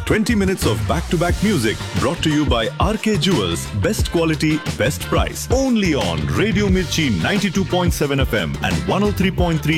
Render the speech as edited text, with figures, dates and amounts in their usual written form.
20 minutes of back-to-back music brought to you by RK Jewels. Best quality, best price. Only on Radio Mirchi 92.7 FM and 103.3